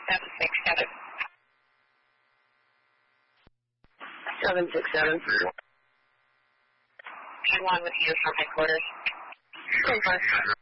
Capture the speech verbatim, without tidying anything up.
seven six seven. seven six seven. One with you from headquarters. ten five.